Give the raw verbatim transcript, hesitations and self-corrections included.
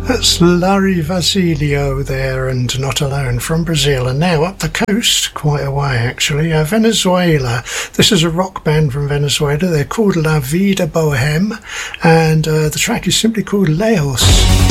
That's Larry Vasilio there, and Not Alone from Brazil. And now up the coast, quite a way actually, uh, Venezuela. This is a rock band from Venezuela. They're called La Vida Boheme, and uh, the track is simply called Leos.